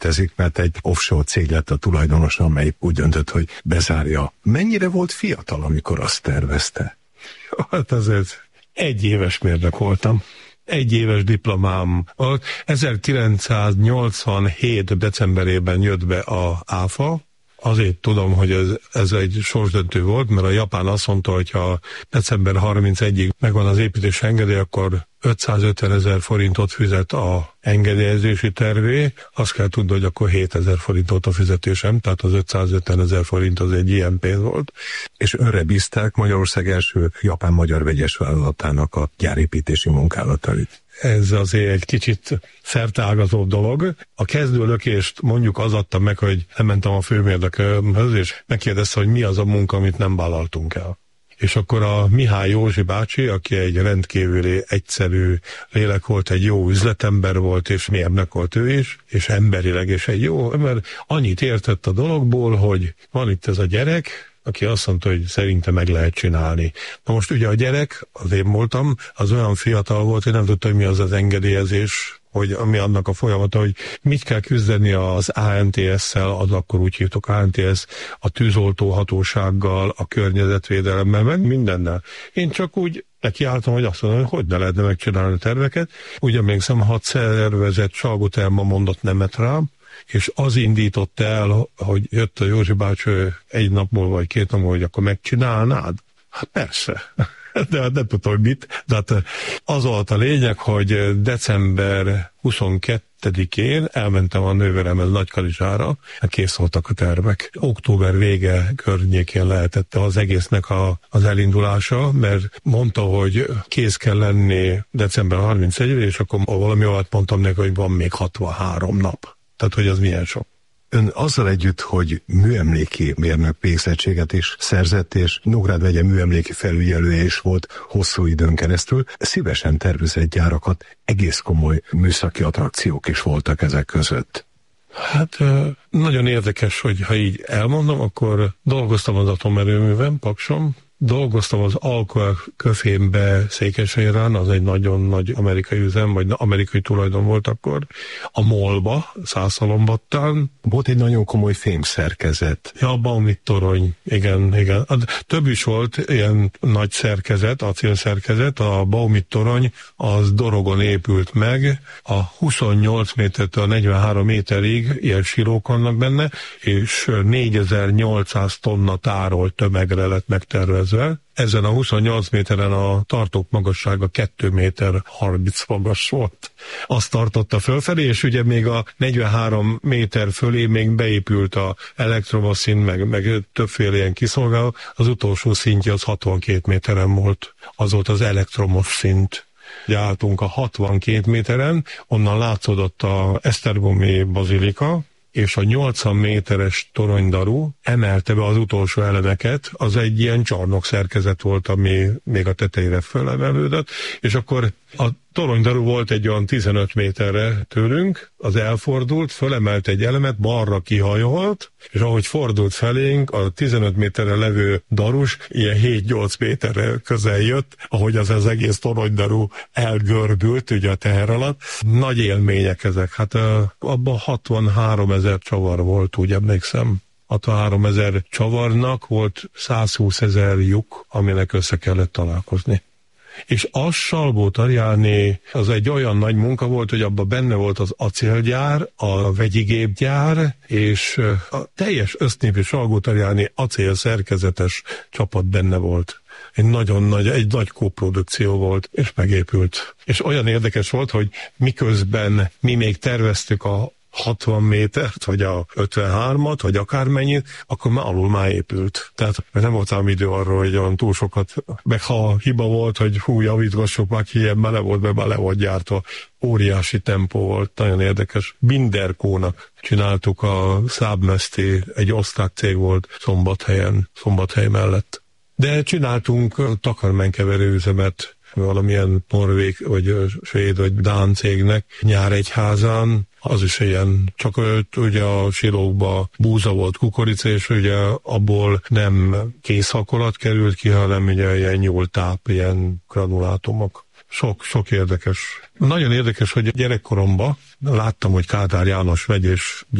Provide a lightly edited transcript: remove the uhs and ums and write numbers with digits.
tezik, mert egy offshore cég lett a tulajdonosa, amely úgy döntött, hogy bezárja. Mennyire volt fiatal, amikor azt tervezte? Hát azért 1 éves mérnök voltam. 1 éves diplomám volt. 1987. decemberében jött be a ÁFA. Azért tudom, hogy ez egy sorsdöntő volt, mert a japán azt mondta, hogy ha december 31-ig megvan az építési engedély, akkor 550 000 forintot fizet a engedélyezési tervé. Azt kell tudni, hogy akkor 7000 forintot a fizetésem, tehát az 550 000 forint az egy ilyen pénz volt. És önre bízták Magyarország első japán-magyar vegyes vállalatának a gyárépítési munkálatait. Ez azért egy kicsit szerteágazó dolog. A kezdőlökést mondjuk az adtam meg, hogy elmentem a főmérnökhöz, és megkérdezte, hogy mi az a munka, amit nem vállaltunk el. És akkor a Mihály Józsi bácsi, aki egy rendkívüli, egyszerű lélek volt, egy jó üzletember volt, és mérnök volt ő is, és emberileg is egy jó ember, annyit értett a dologból, hogy van itt ez a gyerek, aki azt mondta, hogy szerintem meg lehet csinálni. Na most ugye a gyerek, az én voltam, az olyan fiatal volt, hogy nem tudta, hogy mi az az engedélyezés, hogy mi annak a folyamata, hogy mit kell küzdeni az ANTS-szel, az akkor úgy hívtuk ANTS, a tűzoltóhatósággal, a környezetvédelemmel, meg mindennel. Én csak úgy nekiálltam, hogy azt mondom, hogy ne lehetne megcsinálni a terveket. Úgy emlékszem, 6 szervezet Salgótarjánban mondott nemet rám, és az indított el, hogy jött a Józsi bácsi 1 napból vagy 2 napból, hogy akkor megcsinálnád? Hát persze. De nem tudom, hogy mit. De hát az volt a lényeg, hogy december 22-én elmentem a nővéremhez Nagykanizsára, kész voltak a tervek. Október vége környékén lehetett az egésznek az elindulása, mert mondta, hogy kész kell lenni december 31-re, és akkor valami olyat mondtam neki, hogy van még 63 nap. Tehát, hogy az milyen sok. Ön azzal együtt, hogy műemléki mérnök végzettséget is szerzett, és Nógrád megye műemléki felügyelője is volt hosszú időn keresztül, szívesen tervezett gyárakat, egész komoly műszaki attrakciók is voltak ezek között. Hát nagyon érdekes, hogy ha így elmondom, akkor dolgoztam az atomerőműven, Pakson, dolgoztam az Alcoa Köfénbe Székesfehérvárn, az egy nagyon nagy amerikai üzem, vagy amerikai tulajdon volt akkor, a MOL-ba, Szászhalombattán. Volt egy nagyon komoly fémszerkezet. Ja, a Baumit torony, igen. Több is volt ilyen nagy szerkezet, acélszerkezet, a Baumit torony, az Dorogon épült meg, a 28 métertől 43 méterig ilyen silók vannak benne, és 4800 tonna tárolt tömegre lett megtervezve. Ezen a 28 méteren a tartók magassága 2 méter 30 magas volt. Azt tartotta fölfelé, és ugye még a 43 méter fölé még beépült a elektromos szint, meg többféle ilyen kiszolgáló. Az utolsó szintje az 62 méteren volt. Az volt az elektromos szint. Ugye álltunk a 62 méteren, onnan látszódott a Esztergomi bazilika, és a 80 méteres toronydaru emelte be az utolsó elemeket, az egy ilyen csarnok szerkezet volt, ami még a tetejére fölemelődött, és akkor a toronydaru volt egy olyan 15 méterre tőlünk, az elfordult, fölemelt egy elemet, balra kihajolt, és ahogy fordult felénk, a 15 méterre levő darus ilyen 7-8 méterre közel jött, ahogy az egész toronydaru elgörbült, ugye a teher alatt. Nagy élmények ezek, hát abban 63 000 csavar volt, úgy emlékszem. 63 000 csavarnak volt 120 000 lyuk, aminek össze kellett találkozni. És az Salgótarjáné, az egy olyan nagy munka volt, hogy abban benne volt az acélgyár, a vegyigépgyár, és a teljes össznépi Salgótarjáné acélszerkezetes csapat benne volt. Egy nagy kóprodukció volt, és megépült. És olyan érdekes volt, hogy miközben mi még terveztük a 60 métert, vagy a 53-at, vagy akármennyit, akkor már épült. Tehát nem volt ám idő arra, hogy olyan túl sokat, meg ha hiba volt, hogy javítgassuk már ki, ilyen már le volt gyártva. Óriási tempó volt, nagyon érdekes. Binderkónak csináltuk a Szábmeszti, egy osztrák cég volt Szombathely mellett. De csináltunk takarmánykeverő üzemet valamilyen norvég, vagy svéd, vagy dán cégnek Nyáregyházán, az is ilyen, csak ugye a silókba búza volt, kukorica, és ugye abból nem készhakolat került ki, hanem ugye ilyen nyúltáp, ilyen granulátumok. Sok érdekes. Nagyon érdekes, hogy gyerekkoromban láttam, hogy Kádár János megy és